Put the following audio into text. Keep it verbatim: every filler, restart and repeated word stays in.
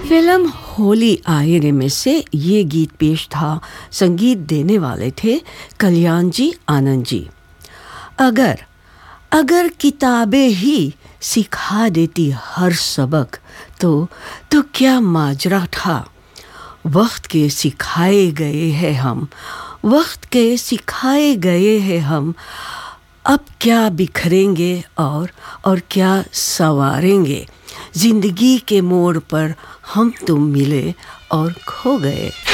Film Holi आएरे में से ये गीत पेश था। संगीत देने वाले थे कल्याण जी आनंद जी। अगर अगर किताबें ही सिखा देती हर सबक तो तो क्या माजरा था। वक्त के सिखाए गए हैं हम, वक्त के सिखाए गए हैं हम। अब क्या बिखरेंगे और और क्या संवारेंगे। जिंदगी के मोड़ पर हम तुम मिले और खो गए।